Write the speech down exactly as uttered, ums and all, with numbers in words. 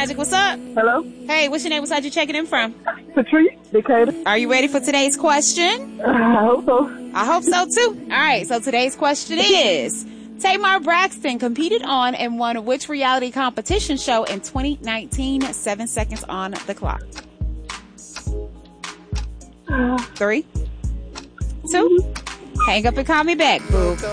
Magic. What's up? Hello? Hey, what's your name? What's you checking in from? Patrice, Decatur. Are you ready for today's question? Uh, I hope so. I hope so too. All right, so today's question is, Tamar Braxton competed on and won which reality competition show in twenty nineteen? Seven seconds on the clock. Three, two, hang up and call me back, boo.